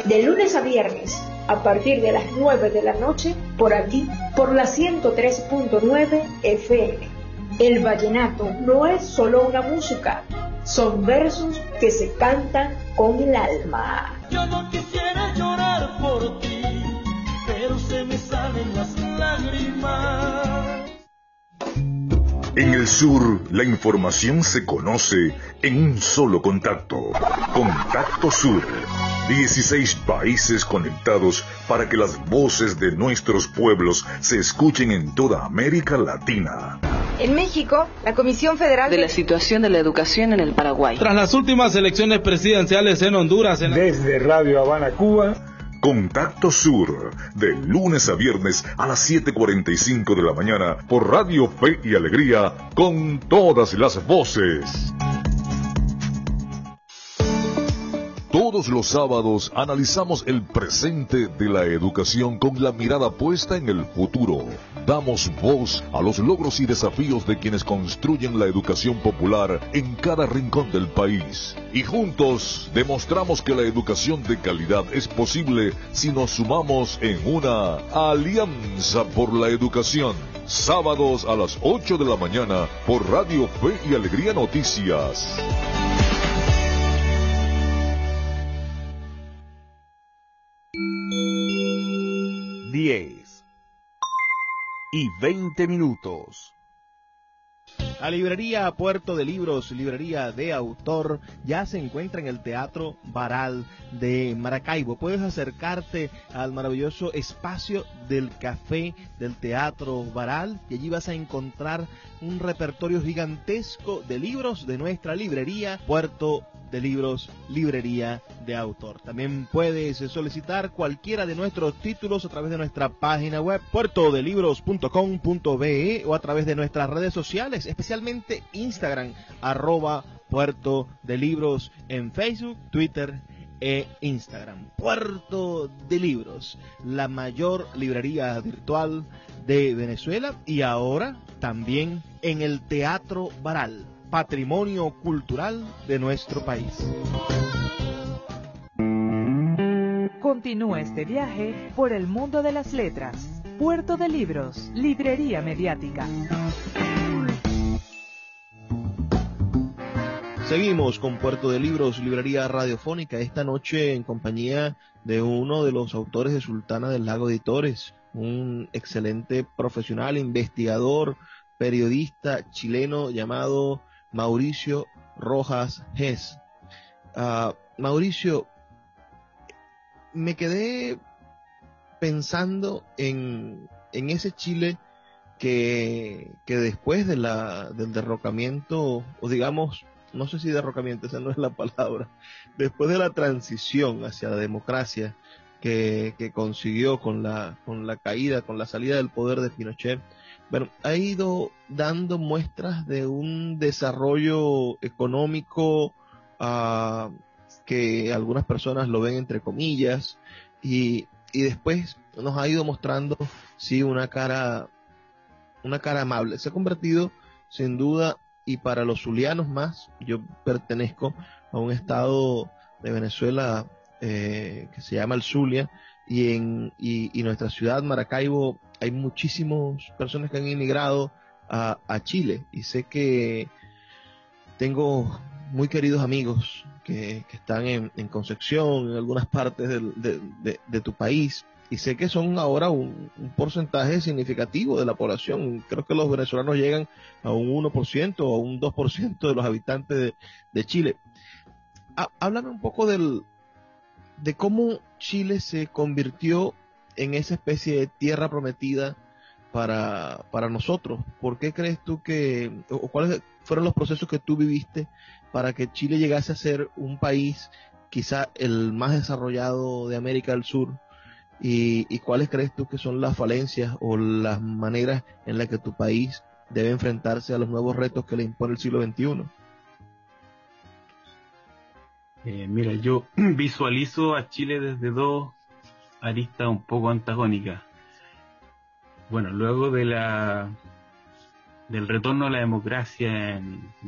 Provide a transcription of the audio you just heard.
de lunes a viernes, a partir de las 9 de la noche, por aquí, por la 103.9 FM. El vallenato no es solo una música, son versos que se cantan con el alma. Yo no quisiera llorar por ti, pero se me salen las lágrimas. En el sur, la información se conoce en un solo contacto. Contacto Sur. 16 países conectados para que las voces de nuestros pueblos se escuchen en toda América Latina. En México, la Comisión Federal de la Situación de la Educación en el Paraguay. Tras las últimas elecciones presidenciales en Honduras. Desde Radio Habana, Cuba. Contacto Sur, de lunes a viernes a las 7:45 de la mañana por Radio Fe y Alegría, con todas las voces. Todos los sábados analizamos el presente de la educación con la mirada puesta en el futuro. Damos voz a los logros y desafíos de quienes construyen la educación popular en cada rincón del país. Y juntos demostramos que la educación de calidad es posible si nos sumamos en una alianza por la educación. Sábados a las 8 de la mañana por Radio Fe y Alegría Noticias. 10:20. La librería Puerto de Libros, librería de autor, ya se encuentra en el Teatro Baral de Maracaibo. Puedes acercarte al maravilloso espacio del café del Teatro Baral y allí vas a encontrar un repertorio gigantesco de libros de nuestra librería Puerto de Libros, librería de autor. También puedes solicitar cualquiera de nuestros títulos a través de nuestra página web puertodelibros.com.be o a través de nuestras redes sociales, especialmente Instagram, @Puerto de Libros en Facebook, Twitter e Instagram. Puerto de Libros, la mayor librería virtual de Venezuela y ahora también en el Teatro Baral, patrimonio cultural de nuestro país. Continúa este viaje por el mundo de las letras. Puerto de Libros, librería mediática. Seguimos con Puerto de Libros, librería radiofónica, esta noche en compañía de uno de los autores de Sultana del Lago Editores, un excelente profesional, investigador, periodista chileno llamado Mauricio Rojas Ges. Mauricio, me quedé pensando en ese Chile que después de del derrocamiento, o digamos, no sé si derrocamiento, esa no es la palabra, después de la transición hacia la democracia que consiguió con la caída, con la salida del poder de Pinochet, bueno, ha ido dando muestras de un desarrollo económico que algunas personas lo ven entre comillas, y después nos ha ido mostrando, sí, una cara amable. Se ha convertido, sin duda, y para los zulianos más, yo pertenezco a un estado de Venezuela que se llama el Zulia, y nuestra ciudad, Maracaibo, hay muchísimas personas que han inmigrado a Chile, y sé que tengo muy queridos amigos que están en Concepción, en algunas partes de tu país, y sé que son ahora un porcentaje significativo de la población. Creo que los venezolanos llegan a un 1% o a un 2% de los habitantes de Chile. Háblame un poco de cómo Chile se convirtió en esa especie de tierra prometida para nosotros. ¿Por qué crees tú o cuáles fueron los procesos que tú viviste para que Chile llegase a ser un país quizá el más desarrollado de América del Sur? ¿Y cuáles crees tú que son las falencias o las maneras en las que tu país debe enfrentarse a los nuevos retos que le impone el siglo XXI? Mira, yo visualizo a Chile desde dos aristas un poco antagónicas. Bueno, luego del retorno a la democracia en